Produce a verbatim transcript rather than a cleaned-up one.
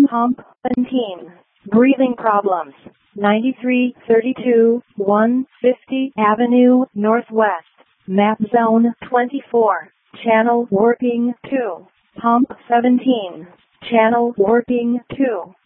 Pump seventeen. Breathing problems. ninety-three thirty-two one fifty Avenue Northwest. Map Zone twenty-four. Channel working two. Pump seventeen. Channel working two.